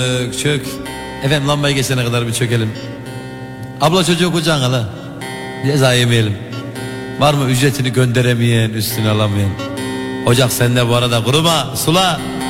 Çök. Efendim lambayı geçene kadar bir çökelim. Abla çocuğu kucağına ala. Ceza yemeyelim. Var mı ücretini gönderemeyen, üstüne alamayan? Ocak sende bu arada, kuruma, sula.